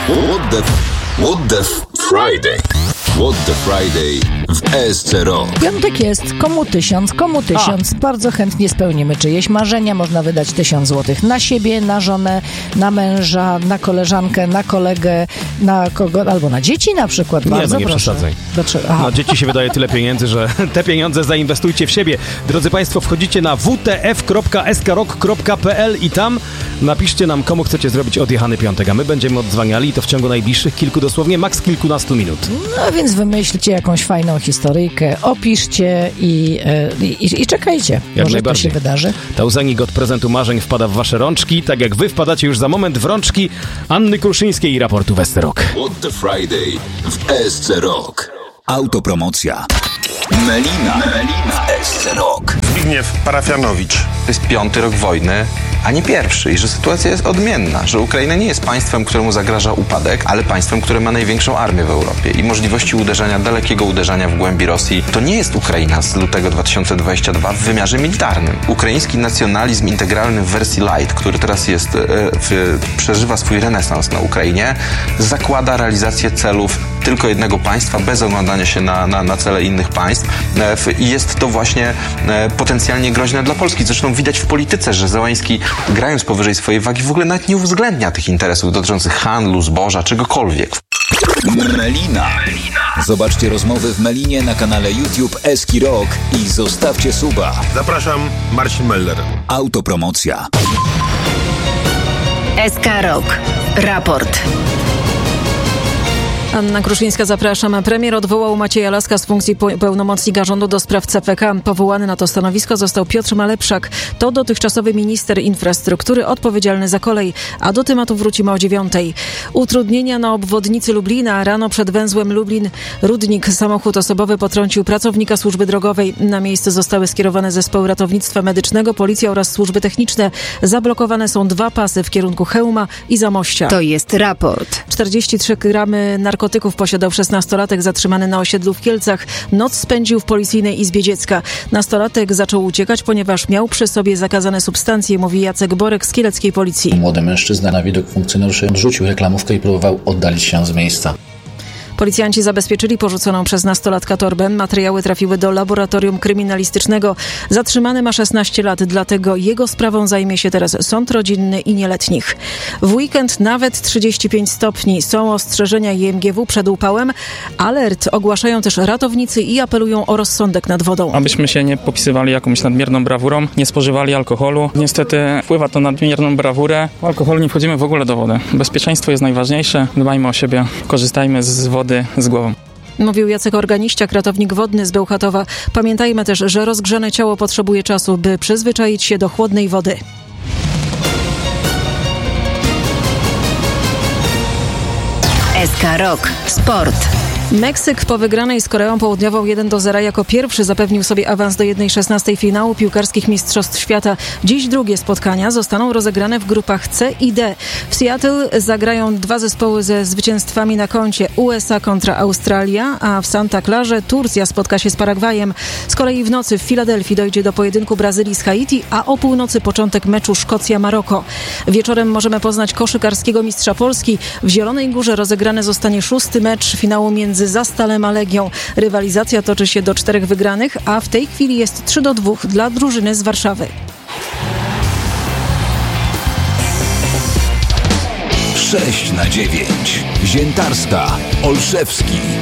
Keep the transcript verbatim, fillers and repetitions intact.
What the... What the f... Friday. What the Friday w E S C Rock. Piątek jest, komu tysiąc, komu tysiąc. A. Bardzo chętnie spełnimy czyjeś marzenia. Można wydać tysiąc złotych na siebie, na żonę, na męża, na koleżankę, na kolegę, na kogo, albo na dzieci na przykład. Nie, Bardzo no nie proszę. przesadzaj. Dlaczego? Na dzieci się wydaje tyle pieniędzy, że te pieniądze zainwestujcie w siebie. Drodzy Państwo, wchodzicie na w t f kropka s k rock kropka p l i tam napiszcie nam, komu chcecie zrobić odjechany piątek, a my będziemy odzwaniali i to w ciągu najbliższych kilku, dosłownie maks kilkunastu minut. No więc wymyślcie jakąś fajną historyjkę, opiszcie i, i, i czekajcie. Jak Może najbardziej. to się wydarzy. Tauzenik od prezentu marzeń wpada w wasze rączki, tak jak wy wpadacie już za moment w rączki Anny Kruszyńskiej i raportu w E S C Rock. What the Friday w E S C Rock. Autopromocja. Melina. Melina w E S C Rock. Zbigniew Parafianowicz. To jest piąty rok wojny, a nie pierwszy i że sytuacja jest odmienna, że Ukraina nie jest państwem, któremu zagraża upadek, ale państwem, które ma największą armię w Europie i możliwości uderzenia, dalekiego uderzenia w głębi Rosji. To nie jest Ukraina z lutego dwa tysiące dwudziestego drugiego w wymiarze militarnym. Ukraiński nacjonalizm integralny w wersji light, który teraz jest, w, przeżywa swój renesans na Ukrainie, zakłada realizację celów tylko jednego państwa, bez oglądania się na, na, na cele innych państw i jest to właśnie potencjalnie groźne dla Polski. Zresztą widać w polityce, że Zełański, grając powyżej swojej wagi, w ogóle nawet nie uwzględnia tych interesów dotyczących handlu, zboża, czegokolwiek. Melina. Zobaczcie rozmowy w Melinie na kanale YouTube Eski Rock i zostawcie suba. Zapraszam, Marcin Meller. Autopromocja. S K Rock. Raport. Anna Kruszyńska, zapraszam. Premier odwołał Macieja Laska z funkcji pełnomocnika rządu do spraw C P K. Powołany na to stanowisko został Piotr Malepszak. To dotychczasowy minister infrastruktury odpowiedzialny za kolej. A do tematu wrócimy o dziewiątej. Utrudnienia na obwodnicy Lublina. Rano przed węzłem Lublin-Rudnik samochód osobowy potrącił pracownika służby drogowej. Na miejsce zostały skierowane zespoły ratownictwa medycznego, policja oraz służby techniczne. Zablokowane są dwa pasy w kierunku Chełma i Zamościa. To jest raport. czterdzieści trzy gramy narkotyków posiadał szesnastolatek zatrzymany na osiedlu w Kielcach. Noc spędził w policyjnej izbie dziecka. Nastolatek zaczął uciekać, ponieważ miał przy sobie zakazane substancje, mówi Jacek Borek z kieleckiej policji. Młody mężczyzna na widok funkcjonariuszy odrzucił reklamówkę i próbował oddalić się z miejsca. Policjanci zabezpieczyli porzuconą przez nastolatka torbę. Materiały trafiły do laboratorium kryminalistycznego. Zatrzymany ma szesnaście lat, dlatego jego sprawą zajmie się teraz sąd rodzinny i nieletnich. W weekend nawet trzydzieści pięć stopni. Są ostrzeżenia I M G W przed upałem. Alert ogłaszają też ratownicy i apelują o rozsądek nad wodą. Abyśmy się nie popisywali jakąś nadmierną brawurą, nie spożywali alkoholu. Niestety wpływa to na nadmierną brawurę. W alkoholu nie wchodzimy w ogóle do wody. Bezpieczeństwo jest najważniejsze. Dbajmy o siebie. Korzystajmy z wody z głową. Mówił Jacek Organiściak, ratownik wodny z Bełchatowa. Pamiętajmy też, że rozgrzane ciało potrzebuje czasu, by przyzwyczaić się do chłodnej wody. S K Rock. Sport. Meksyk po wygranej z Koreą Południową jeden do zera jako pierwszy zapewnił sobie awans do jednej szesnastej finału piłkarskich Mistrzostw Świata. Dziś drugie spotkania zostaną rozegrane w grupach C i D. W Seattle zagrają dwa zespoły ze zwycięstwami na koncie. U S A kontra Australia, a w Santa Clarze Turcja spotka się z Paragwajem. Z kolei w nocy w Filadelfii dojdzie do pojedynku Brazylii z Haiti, a o północy początek meczu Szkocja-Maroko. Wieczorem możemy poznać koszykarskiego mistrza Polski. W Zielonej Górze rozegrany zostanie szósty mecz finału między Zastalem a Legią. Rywalizacja toczy się do czterech wygranych, a w tej chwili jest trzy do dwóch dla drużyny z Warszawy. sześć na dziewięć. Ziętarska, Olszewski.